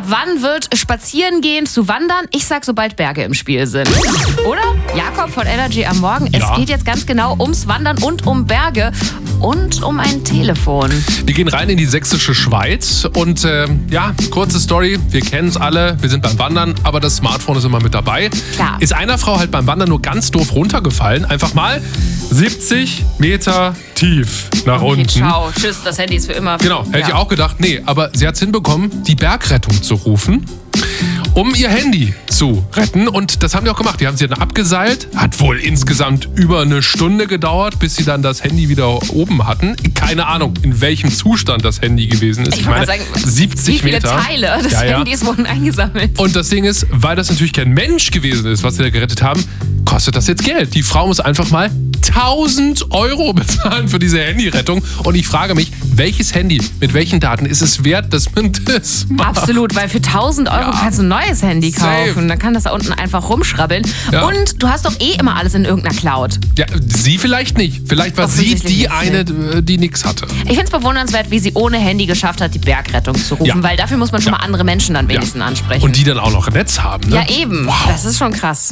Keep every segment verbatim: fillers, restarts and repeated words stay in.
wann wird spazieren gehen zu wandern? Ich sag, sobald Berge im Spiel sind. Oder? Jakob von Energy am Morgen. Es Ja. geht jetzt ganz genau ums Wandern und um Berge und um ein Telefon. Wir gehen rein in die sächsische Schweiz und äh, ja, kurze Story, wir kennen es alle, wir sind beim Wandern, aber das Smartphone ist immer mit dabei. Klar. Ist einer Frau halt beim Wandern nur ganz doof runtergefallen, einfach mal siebzig Meter tief nach Okay, unten. ciao. Tschüss, das Handy ist für immer. Genau, hätte ich Ja. auch gedacht, nee, aber sie hat es hinbekommen, die Bergrettung zu rufen, um ihr Handy zu retten. Und das haben die auch gemacht. Die haben sie dann abgeseilt. Hat wohl insgesamt über eine Stunde gedauert, bis sie dann das Handy wieder oben hatten. Keine Ahnung, in welchem Zustand das Handy gewesen ist. Ich wollte mal sagen, siebzig wie viele Meter. Teile des Ja, ja. Handys wurden eingesammelt? Und das Ding ist, weil das natürlich kein Mensch gewesen ist, was sie da gerettet haben, kostet das jetzt Geld. Die Frau muss einfach mal tausend Euro bezahlen für diese Handyrettung. Und ich frage mich, welches Handy, mit welchen Daten ist es wert, dass man das macht? Absolut, weil für tausend Euro Ja. kannst du ein neues Handy Safe. kaufen. Dann kann das da unten einfach rumschrabbeln. Ja. Und du hast doch eh immer alles in irgendeiner Cloud. Ja, sie vielleicht nicht. Vielleicht war sie Offensichtlich die nicht, eine, äh, die nichts hatte. Ich finde es bewundernswert, wie sie ohne Handy geschafft hat, die Bergrettung zu rufen, Ja. weil dafür muss man schon Ja. mal andere Menschen dann wenigstens ansprechen. Und die dann auch noch ein Netz haben, ne? ja, eben. Wow. Das ist schon krass.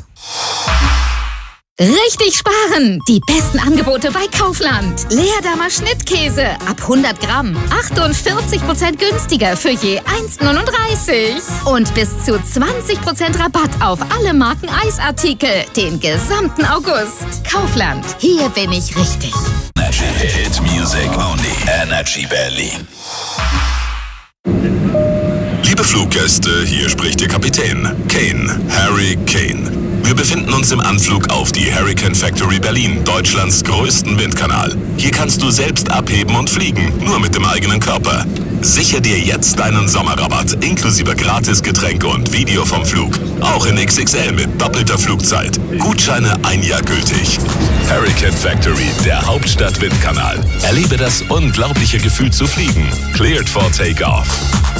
Richtig sparen! Die besten Angebote bei Kaufland. Leerdammer Schnittkäse ab hundert Gramm. achtundvierzig Prozent günstiger für je eins neununddreißig. Und bis zu zwanzig Prozent Rabatt auf alle Marken Eisartikel den gesamten August. Kaufland. Hier bin ich richtig. Hit Music Only. Energy Berlin. Liebe Fluggäste, hier spricht Ihr Kapitän. Kane. Harry Kane. Wir befinden uns im Anflug auf die Hurricane Factory Berlin, Deutschlands größten Windkanal. Hier kannst du selbst abheben und fliegen, nur mit dem eigenen Körper. Sichere dir jetzt deinen Sommerrabatt, inklusive Gratisgetränke und Video vom Flug. Auch in X X L mit doppelter Flugzeit. Gutscheine ein Jahr gültig. Hurricane Factory, der Hauptstadt-Windkanal. Erlebe das unglaubliche Gefühl zu fliegen. Cleared for Takeoff.